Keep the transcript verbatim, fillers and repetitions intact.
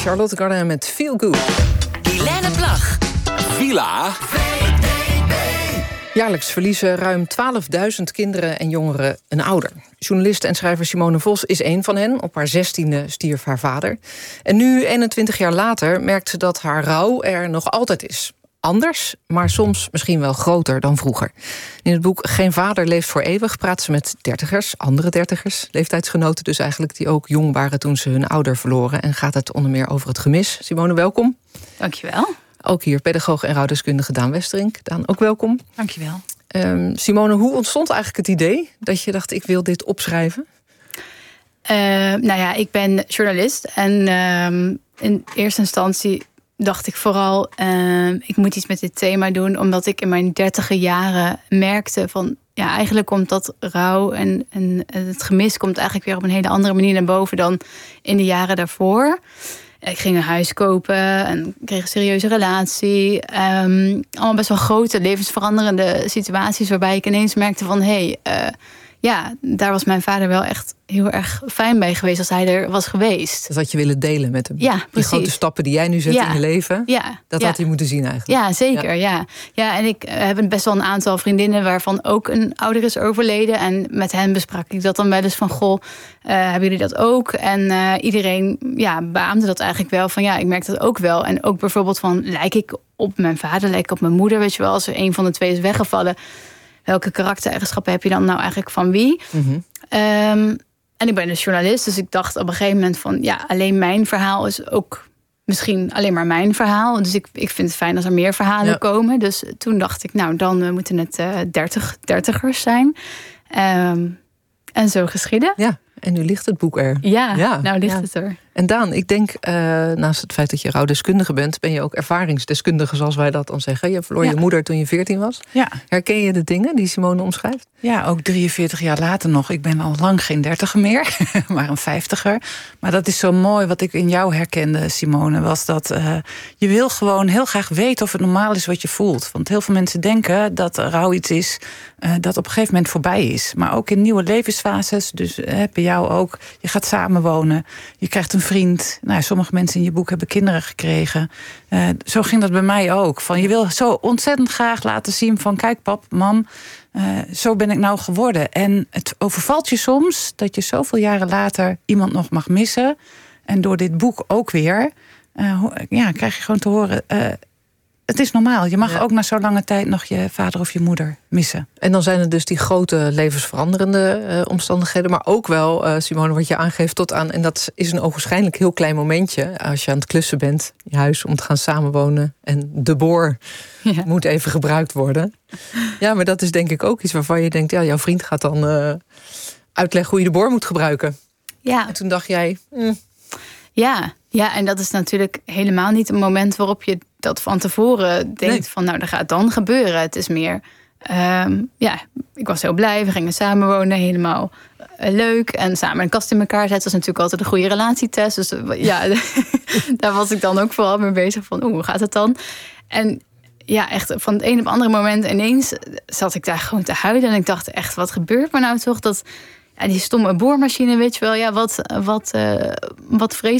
Charlotte Gardin met Feel Good. Helene Plag. Villa V D B. Jaarlijks verliezen ruim twaalfduizend kinderen en jongeren een ouder. Journalist en schrijver Simone Vos is één van hen. Op haar zestiende stierf haar vader. En nu, eenentwintig jaar later, merkt ze dat haar rouw er nog altijd is. Anders, maar soms misschien wel groter dan vroeger. In het boek Geen vader leeft voor eeuwig praat ze met dertigers, andere dertigers, leeftijdsgenoten dus eigenlijk, die ook jong waren toen ze hun ouder verloren. En gaat het onder meer over het gemis. Simone, welkom. Dankjewel. Ook hier pedagoog en rouwdeskundige Daan Westerink. Daan, ook welkom. Dankjewel. Um, Simone, hoe ontstond eigenlijk het idee dat je dacht, ik wil dit opschrijven? Uh, nou ja, ik ben journalist. En uh, in eerste instantie dacht ik vooral, uh, ik moet iets met dit thema doen, omdat ik in mijn dertiger jaren merkte van, ja, eigenlijk komt dat rouw en, en het gemis komt eigenlijk weer op een hele andere manier naar boven dan in de jaren daarvoor. Ik ging een huis kopen en kreeg een serieuze relatie. Um, allemaal best wel grote, levensveranderende situaties waarbij ik ineens merkte van, hé, hey, uh, ja, daar was mijn vader wel echt heel erg fijn bij geweest als hij er was geweest. Dat had je willen delen met hem. Ja, precies. Die grote stappen die jij nu zet ja. in je leven, ja. dat ja. had hij moeten zien eigenlijk. Ja, zeker. Ja. Ja. Ja, en ik heb best wel een aantal vriendinnen waarvan ook een ouder is overleden. En met hen besprak ik dat dan wel eens van, goh, uh, hebben jullie dat ook? En uh, iedereen ja, beaamde dat eigenlijk wel van, ja, ik merk dat ook wel. En ook bijvoorbeeld van, lijk ik op mijn vader, lijk ik op mijn moeder? Weet je wel, als er een van de twee is weggevallen, welke karaktereigenschappen heb je dan nou eigenlijk van wie? Mm-hmm. Um, en ik ben dus journalist, dus ik dacht op een gegeven moment van, ja, alleen mijn verhaal is ook misschien alleen maar mijn verhaal. Dus ik, ik vind het fijn als er meer verhalen ja. komen. Dus toen dacht ik, nou, dan uh, moeten het uh, dertig, dertigers zijn. Um, en zo geschieden. Ja, en nu ligt het boek er. Ja, ja. nou ligt ja. het er. En Daan, ik denk, uh, naast het feit dat je rouwdeskundige bent, ben je ook ervaringsdeskundige, zoals wij dat dan zeggen. Je verloor ja. je moeder toen je veertien was. Ja. Herken je de dingen die Simone omschrijft? Ja, ook drieënveertig jaar later nog. Ik ben al lang geen dertiger meer, maar een vijftiger. Maar dat is zo mooi wat ik in jou herkende, Simone, was dat uh, je wil gewoon heel graag weten of het normaal is wat je voelt. Want heel veel mensen denken dat rouw iets is uh, dat op een gegeven moment voorbij is. Maar ook in nieuwe levensfases, dus uh, bij jou ook. Je gaat samenwonen, je krijgt een vriend. Nou, sommige mensen in je boek hebben kinderen gekregen. Uh, zo ging dat bij mij ook. Van, je wil zo ontzettend graag laten zien van, kijk pap, mam, uh, zo ben ik nou geworden. En het overvalt je soms dat je zoveel jaren later iemand nog mag missen. En door dit boek ook weer, uh, ja, krijg je gewoon te horen, Uh, het is normaal. Je mag ja. ook na zo'n lange tijd nog je vader of je moeder missen. En dan zijn het dus die grote levensveranderende uh, omstandigheden. Maar ook wel, uh, Simone, wat je aangeeft tot aan, en dat is een ogenschijnlijk heel klein momentje, als je aan het klussen bent, je huis, om te gaan samenwonen. En de boor ja. moet even gebruikt worden. Ja, maar dat is denk ik ook iets waarvan je denkt, ja, jouw vriend gaat dan uh, uitleggen hoe je de boor moet gebruiken. Ja. En toen dacht jij, mm. ja, ja, en dat is natuurlijk helemaal niet een moment waarop je dat van tevoren denkt nee. van, nou, dat gaat dan gebeuren. Het is meer, um, ja, ik was heel blij. We gingen samenwonen, helemaal uh, leuk. En samen een kast in elkaar zetten. Dat is natuurlijk altijd een goede relatietest. Dus uh, ja, daar was ik dan ook vooral mee bezig van, hoe gaat het dan? En ja, echt van het een op het andere moment ineens zat ik daar gewoon te huilen. En ik dacht echt, wat gebeurt me nou toch? Dat, ja, die stomme boormachine, weet je wel. Ja, wat, wat, uh, wat vreselijk